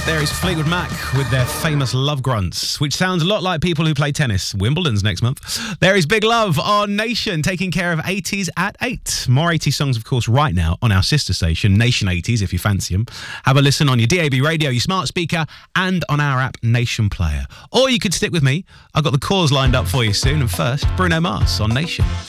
There is Fleetwood Mac with their famous Love Grunts, which sounds a lot like people who play tennis. Wimbledon's next month. There is Big Love on Nation, taking care of 80s at 8. More 80s songs, of course, right now on our sister station, Nation 80s, if you fancy them. Have a listen on your DAB radio, your smart speaker, and on our app, Nation Player. Or you could stick with me. I've got the calls lined up for you soon. And first, Bruno Mars on Nation.